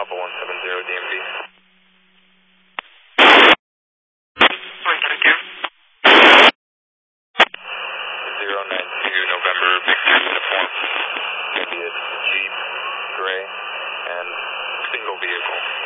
Alpha 170 DMV. 092 November, Victor uniform. Going to be a Jeep, gray, and single vehicle.